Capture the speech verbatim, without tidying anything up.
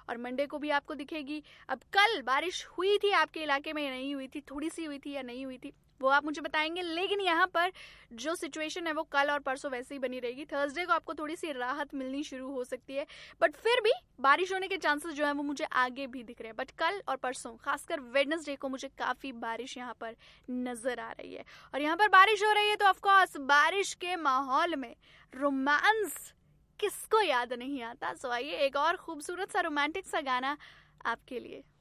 और मंडे को भी आपको दिखेगी। अब कल बारिश हुई थी आपके इलाके में या नहीं हुई थी, थोड़ी सी हुई थी या नहीं हुई थी, वो आप मुझे बताएंगे। लेकिन यहाँ पर जो सिचुएशन है वो कल और परसों वैसे ही बनी रहेगी। थर्सडे को आपको थोड़ी सी राहत मिलनी शुरू हो सकती है, बट फिर भी बारिश होने के चांसेस जो है वो मुझे आगे भी दिख रहे हैं। बट कल और परसों, खासकर वेडनेसडे को, मुझे काफ़ी बारिश यहाँ पर नज़र आ रही है। और यहाँ पर बारिश हो रही है तो ऑफकोर्स बारिश के माहौल में रोमांस किसको याद नहीं आता। सो आइए एक और खूबसूरत सा रोमांटिक सा गाना आपके लिए।